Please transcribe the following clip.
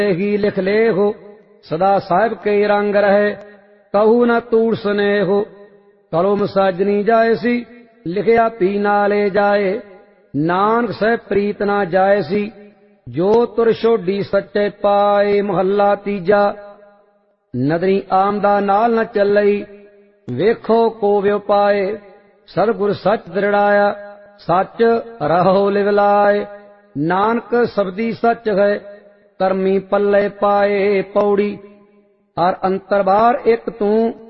ही लिख ले हो, सदा साहिब के रंग रहे, कहू न तूड़ स्नेह हो। कलम साजनी जाए सी, लिखिया पी ना ले जाए, नानक सह प्रीत ना जाए सी, जो तुर छोडी सच्चे पाए। महला तीजा। नदरी आमदा नाल न चलई, वेखो को व्योपाए, सतगुर सच दृढ़ाया, सच रहो लिवलाए। नानक सबदी सच है, करमी पल्ले पाए। पौड़ी। और अंतर बार एक तू,